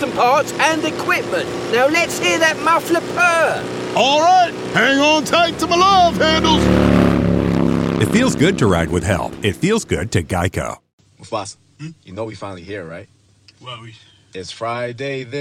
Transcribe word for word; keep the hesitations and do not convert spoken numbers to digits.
custom parts and equipment. Now let's hear that muffler purr. All right, hang on tight to my love handles. It feels good to ride with help. It feels good to Geico. Mufasa, hmm? You know we finally here, right? Well, we... It's Friday then.